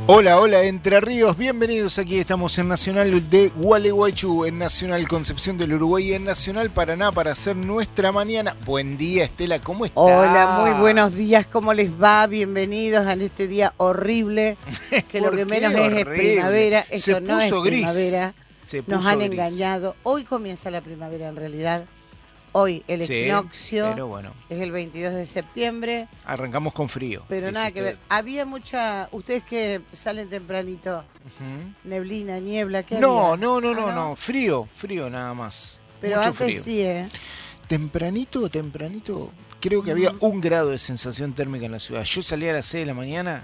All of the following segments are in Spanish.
Hola, hola Entre Ríos, bienvenidos aquí, estamos en Nacional de Gualeguaychú, en Nacional Concepción del Uruguay y en Nacional Paraná para hacer nuestra mañana. Buen día Estela, ¿cómo estás? Hola, muy buenos días, ¿cómo les va? Bienvenidos a este día horrible, que lo que menos es primavera, esto no es primavera, nos han engañado. Hoy comienza la primavera en realidad. Hoy el equinoccio, pero bueno, es el 22 de septiembre. Arrancamos con frío. Pero nada que ver. Había mucha... Ustedes que salen tempranito, neblina, niebla, ¿qué No, había? no. Frío nada más. Pero mucho antes frío. sí, ¿eh? Tempranito, creo que había 1 grado de sensación térmica en la ciudad. Yo salí a las 6 de la mañana,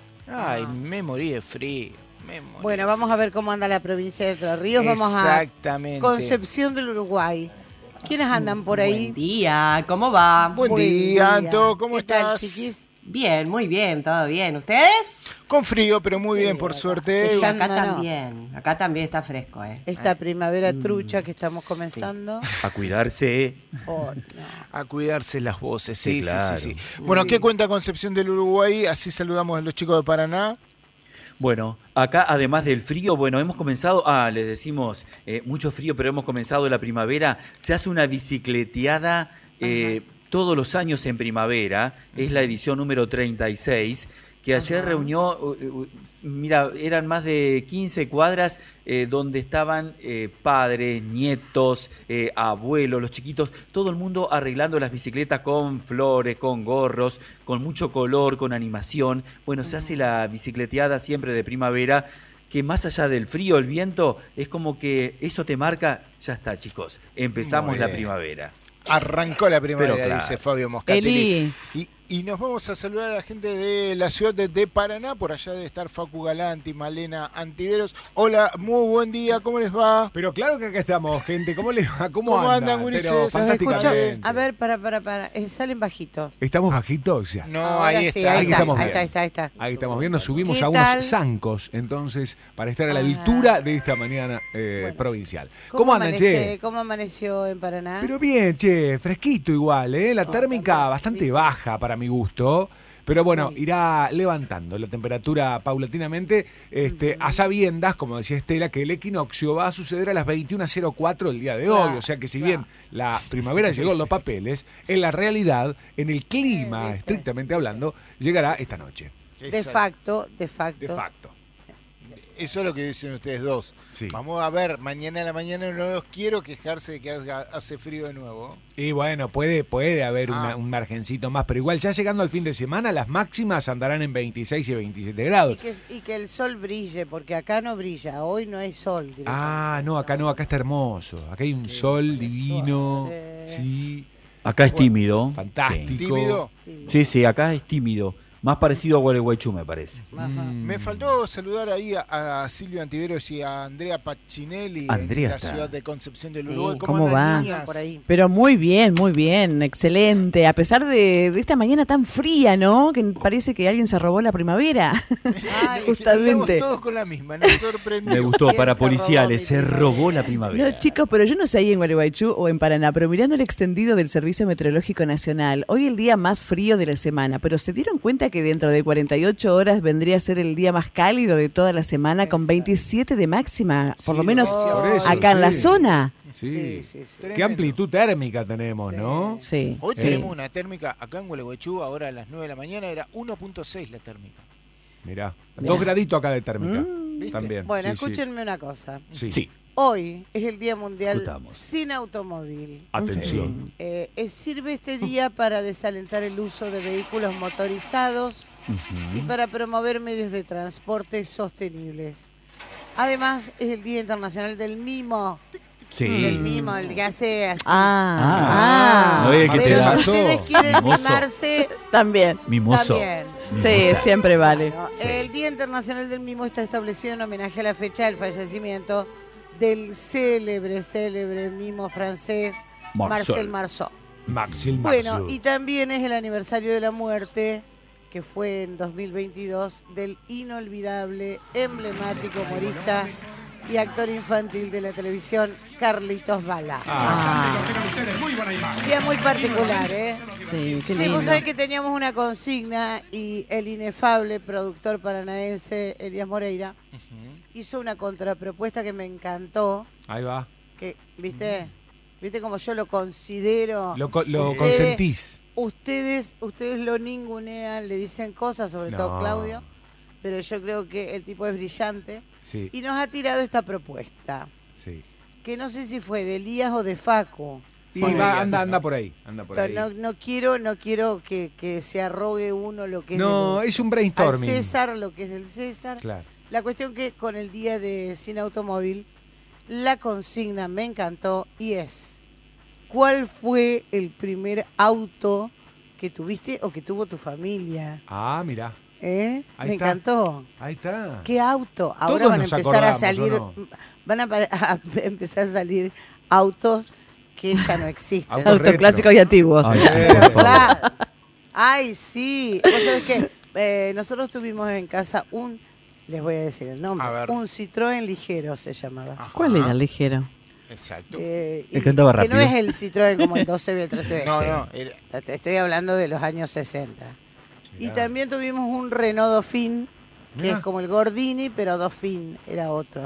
me morí de frío. Bueno, vamos a ver cómo anda la provincia de Entre Ríos. Vamos Exactamente. a Concepción del Uruguay. ¿Quiénes andan por ahí? Buen día, ¿cómo va? Buen día, Anto, ¿cómo ¿Qué tal, estás? chiquis? Bien, muy bien, todo bien. ¿Ustedes? Con frío, pero muy bien, por suerte. Sí, Dejándonos. acá también está fresco, Esta primavera trucha que estamos comenzando. A cuidarse. Oh, no. A cuidarse las voces, sí. Claro. Bueno, Sí. ¿qué cuenta Concepción del Uruguay? Así saludamos a los chicos de Paraná. Bueno, acá además del frío, bueno, hemos comenzado, les decimos mucho frío, pero hemos comenzado la primavera. Se hace una bicicleteada todos los años en primavera, es la edición número 36, que ayer reunió, mira, eran más de 15 cuadras donde estaban padres, nietos, abuelos, los chiquitos, todo el mundo arreglando las bicicletas con flores, con gorros, con mucho color, con animación. Bueno, se hace la bicicleteada siempre de primavera, que más allá del frío, el viento, es como que eso te marca, ya está, chicos, empezamos la primavera. Arrancó la primavera, Pero claro. dice Fabio Moscatelli. Eli. Y nos vamos a saludar a la gente de la ciudad de Paraná, por allá debe estar Facu Galanti, Malena Antiveros. Hola, muy buen día, ¿cómo les va? Pero claro que acá estamos, gente. ¿Cómo les va? ¿Cómo andan, gurises? Pero Los fantásticamente. A ver, para. Salen bajitos. ¿Estamos bajitos? Ya. No, Ahora ahí sí, está. Ahí estamos bien. Ahí está. Ahí estamos bien, nos subimos ¿Qué a unos tal? zancos, entonces, para estar a la altura de esta mañana provincial. ¿Cómo andan, che? ¿Cómo amaneció en Paraná? Pero bien, che, fresquito igual, ¿eh? La térmica también, bastante ¿viste? baja para mi gusto. Pero bueno, Sí. irá levantando la temperatura paulatinamente, a sabiendas, como decía Estela, que el equinoccio va a suceder a las 21:04 del día de hoy. Claro, O sea que si bien la primavera llegó en los papeles, en la realidad, en el clima, ¿viste? estrictamente hablando, llegará esta noche. De facto. De facto. Eso es lo que dicen ustedes dos. Sí. Vamos a ver, mañana a la mañana no los quiero quejarse de que hace frío de nuevo. Y bueno, puede haber un margencito más, pero igual ya llegando al fin de semana, las máximas andarán en 26 y 27 grados. Y que el sol brille, porque acá no brilla, hoy no hay sol. No, acá está hermoso. Acá hay un sol divino. Sí. Acá es tímido. Fantástico. ¿Tímido? Sí, acá es tímido. Más parecido a Gualeguaychú, me parece. Me faltó saludar ahí a Silvio Antiveros y a Andrea Paccinelli Andrea en la está. ciudad de Concepción del Sí. Uruguay. ¿Cómo andan, va? niñas? Por ahí. Pero muy bien, excelente. A pesar de esta mañana tan fría, ¿no? Que parece que alguien se robó la primavera. Ay, Justamente. Estamos todos con la misma, nos sorprendió. Me gustó, ¿Quién para se robó policiales, mi se primavera? robó la primavera. No, chicos, pero yo no sé ahí en Gualeguaychú o en Paraná, pero mirando el extendido del Servicio Meteorológico Nacional, hoy el día más frío de la semana, pero ¿se dieron cuenta que dentro de 48 horas vendría a ser el día más cálido de toda la semana con 27 de máxima, por lo menos por eso, acá en la sí. zona? Sí. Sí. Qué Tremendo. amplitud térmica tenemos, ¿no? Sí. Hoy sí. tenemos una térmica acá en Gualeguaychú, ahora a las 9 de la mañana, era 1.6 la térmica. Mirá, 2 graditos acá de térmica. ¿Viste? También. Bueno, sí, escúchenme una cosa. Sí. Sí. Hoy es el Día Mundial Discutamos. sin automóvil. Atención. Sirve este día para desalentar el uso de vehículos motorizados y para promover medios de transporte sostenibles. Además, es el Día Internacional del Mimo. Sí. Del mimo, el que hace así. No es que Pero te si da ustedes quieren Mimoso. mimarse, También. Mimoso. también. Sí, Mimosa. siempre vale. ¿no? Sí. El Día Internacional del Mimo está establecido en homenaje a la fecha del fallecimiento del célebre mimo francés Marcel Marceau. Maxil Bueno, Maxu. y también es el aniversario de la muerte, que fue en 2022, del inolvidable, emblemático humorista y actor infantil de la televisión, Carlitos Balá. Un día muy particular, ¿eh? Sí, qué Sí, lindo. vos sabés que teníamos una consigna y el inefable productor paranaense Elías Moreira hizo una contrapropuesta que me encantó. Ahí va. Que, ¿viste? ¿Viste como yo lo considero? Lo Ustedes- consentís. Ustedes lo ningunean, le dicen cosas, sobre No. todo Claudio, pero yo creo que el tipo es brillante Sí, y nos ha tirado esta propuesta, sí. que no sé si fue de Elías o de Facu. Y Bueno, va, ya, anda por ahí. Anda por ahí. Pero no quiero que se arrogue uno lo que es No, del es un al brainstorming. César lo que es del César. Claro. La cuestión que con el día de Sin Automóvil, la consigna me encantó y es, ¿cuál fue el primer auto que tuviste o que tuvo tu familia? Ah, mirá. ¿Eh? Ahí Me está. encantó. Ahí está. ¿Qué auto? Ahora Todos van a nos empezar a acordamos, salir, ¿o no? van a empezar a salir autos que ya no existen. Autos Autos retro. clásicos y antiguos. Ay, sí, por favor. Claro. Ay, sí. Vos sabés que nosotros tuvimos en casa les voy a decir el nombre, A ver. un Citroën ligero se llamaba. Ajá. ¿Cuál era el ligero? Exacto. Y que andaba que no rápido. es el Citroën como el 12B, el 13B. No, Sí. no. Era, Te estoy hablando de los años 60. Y Mirá. también tuvimos un Renault Dauphine, que Mirá. es como el Gordini, pero Dauphine era otro.